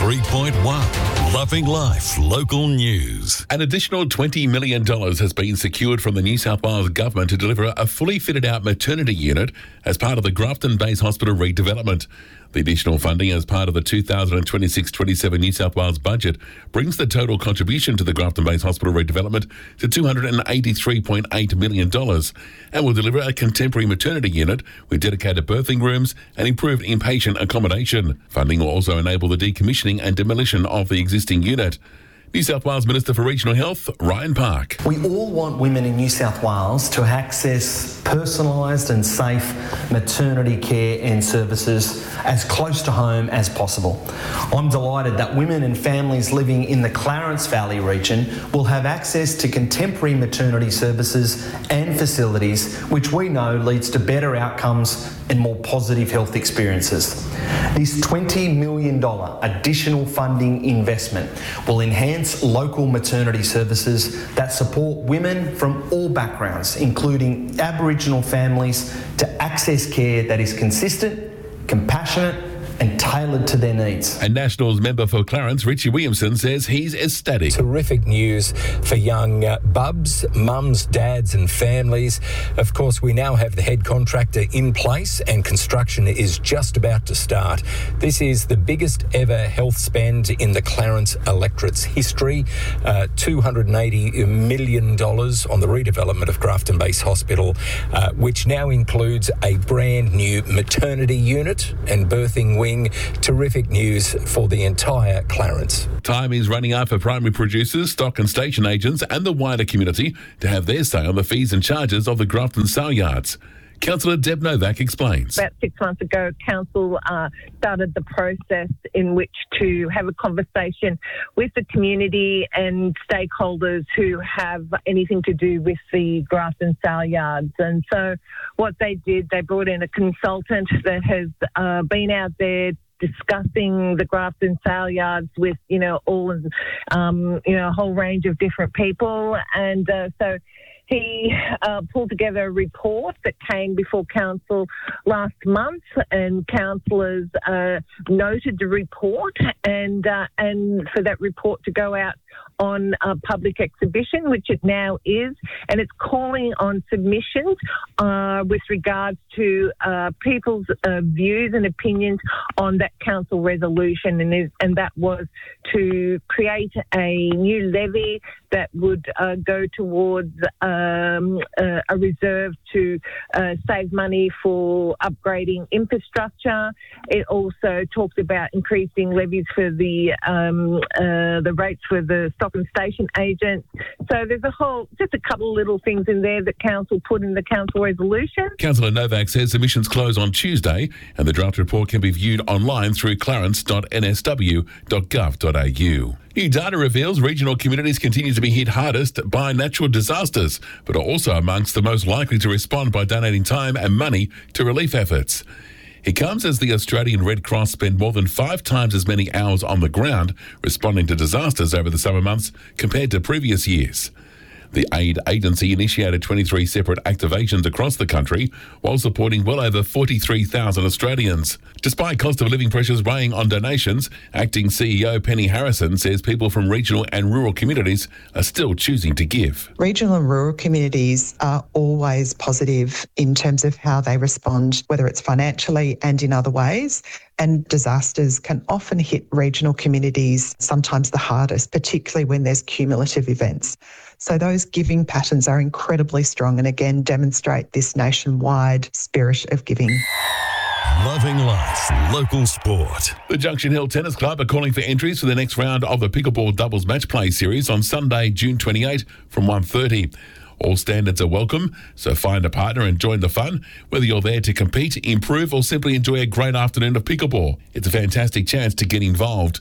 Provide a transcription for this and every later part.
93.1 Loving Life Local News. An additional $20 million has been secured from the New South Wales Government to deliver a fully fitted out maternity unit as part of the Grafton Base Hospital redevelopment. The additional funding as part of the 2026-27 New South Wales budget brings the total contribution to the Grafton Base Hospital redevelopment to $283.8 million and will deliver a contemporary maternity unit with dedicated birthing rooms and improved inpatient accommodation. Funding will also enable the decommissioning and demolition of the existing unit. New South Wales Minister for Regional Health, Ryan Park. We all want women in New South Wales to access personalised and safe maternity care and services as close to home as possible. I'm delighted that women and families living in the Clarence Valley region will have access to contemporary maternity services and facilities, which we know leads to better outcomes and more positive health experiences. This $20 million additional funding investment will enhance local maternity services that support women from all backgrounds, including Aboriginal families, to access care that is consistent, compassionate and tailored to their needs. And Nationals member for Clarence, Richie Williamson, says he's ecstatic. Terrific news for young bubs, mums, dads and families. Of course, we now have the head contractor in place and construction is just about to start. This is the biggest ever health spend in the Clarence electorate's history. $280 million on the redevelopment of Grafton Base Hospital, which now includes a brand new maternity unit and birthing wing. Terrific news for the entire Clarence. Time is running out for primary producers, stock and station agents and the wider community to have their say on the fees and charges of the Grafton sale yards. Councillor Deb Novak explains. About 6 months ago, Council started the process in which to have a conversation with the community and stakeholders who have anything to do with the Grafton sale yards. And so what they did, they brought in a consultant that has been out there discussing the Grafton sale yards with, a whole range of different people. And so he pulled together a report that came before Council last month, and councillors noted the report and for that report to go out on a public exhibition, which it now is, and it's calling on submissions with regards to people's views and opinions on that council resolution, and that was to create a new levy that would go towards a reserve to save money for upgrading infrastructure. It also talks about increasing levies for the rates for the stock and station agents. So there's just a couple of little things in there that council put in the council resolution. Councillor Novak says submissions close on Tuesday and the draft report can be viewed online through clarence.nsw.gov.au. New data reveals regional communities continue to be hit hardest by natural disasters, but are also amongst the most likely to respond by donating time and money to relief efforts. It comes as the Australian Red Cross spend more than 5 times as many hours on the ground responding to disasters over the summer months compared to previous years. The aid agency initiated 23 separate activations across the country while supporting well over 43,000 Australians. Despite cost of living pressures weighing on donations, Acting CEO Penny Harrison says people from regional and rural communities are still choosing to give. Regional and rural communities are always positive in terms of how they respond, whether it's financially and in other ways. And disasters can often hit regional communities sometimes the hardest, particularly when there's cumulative events. So those giving patterns are incredibly strong and again demonstrate this nationwide spirit of giving. Loving life, local sport. The Junction Hill Tennis Club are calling for entries for the next round of the Pickleball Doubles Match Play Series on Sunday, June 28 from 1:30. All standards are welcome, so find a partner and join the fun. Whether you're there to compete, improve or simply enjoy a great afternoon of pickleball, it's a fantastic chance to get involved.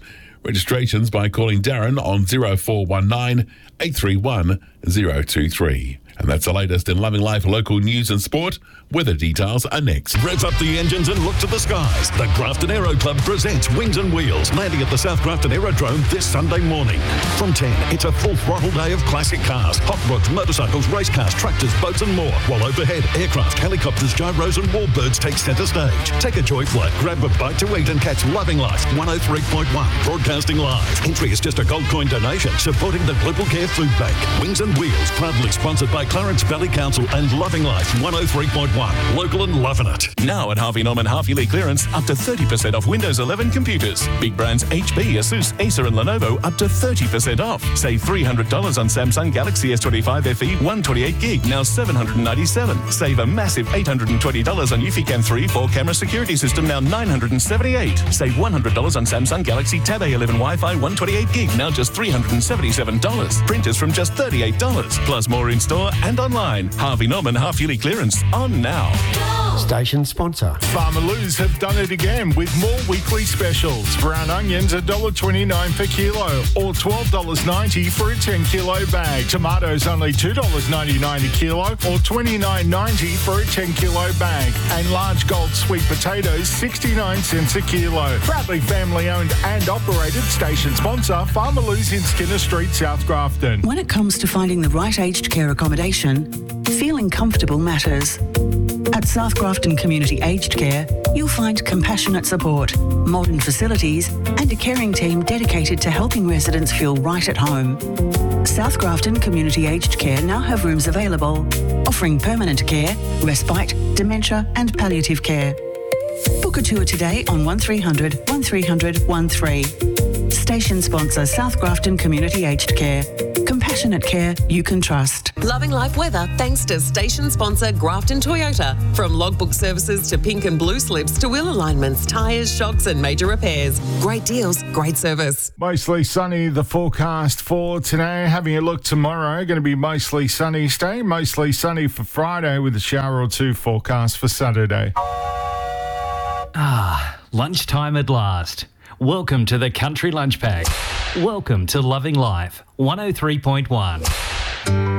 Registrations by calling Darren on 0419 831 023. And that's the latest in Loving Life local news and sport. Weather details are next. Rev up the engines and look to the skies. The Grafton Aero Club presents Wings and Wheels, landing at the South Grafton Aerodrome this Sunday morning. From 10, it's a full throttle day of classic cars, hot rods, motorcycles, race cars, tractors, boats and more. While overhead, aircraft, helicopters, gyros and warbirds take centre stage. Take a joy flight, grab a bite to eat and catch Loving Life 103.1, broadcasting live. Entry is just a gold coin donation, supporting the Global Care Food Bank. Wings and Wheels, proudly sponsored by Clarence Valley Council and Loving Life 103.1. Local and loving it. Now at Harvey Norman half-yearly clearance, up to 30% off Windows 11 computers. Big brands HP, Asus, Acer and Lenovo up to 30% off. Save $300 on Samsung Galaxy S25 FE 128 gig, now $797. Save a massive $820 on Eufy Cam 3 4-camera security system, now $978. Save $100 on Samsung Galaxy Tab A11 Wi-Fi 128 gig, now just $377. Printers from just $38. Plus more in store and online. Harvey Norman half-yearly clearance on now. Station sponsor. Farmer Lou's have done it again with more weekly specials. Brown onions $1.29 per kilo or $12.90 for a 10 kilo bag. Tomatoes only $2.99 a kilo or $29.90 for a 10 kilo bag. And large gold sweet potatoes 69 cents a kilo. Proudly family owned and operated. Station sponsor Farmer Lou's in Skinner Street, South Grafton. When it comes to finding the right aged care accommodation, feeling comfortable matters. At South Grafton Community Aged Care, you'll find compassionate support, modern facilities, and a caring team dedicated to helping residents feel right at home. South Grafton Community Aged Care now have rooms available, offering permanent care, respite, dementia, and palliative care. Book a tour today on 1300 1300 13. Station sponsor South Grafton Community Aged Care. Compassionate care you can trust. Loving Life weather thanks to station sponsor Grafton Toyota. From logbook services to pink and blue slips to wheel alignments, tyres, shocks and major repairs. Great deals, great service. Mostly sunny, the forecast for today. Having a look tomorrow, going to be mostly sunny. Stay mostly sunny for Friday with a shower or two forecast for Saturday. Lunchtime at last. Welcome to the Country Lunch Pack. Welcome to Loving Life 103.1.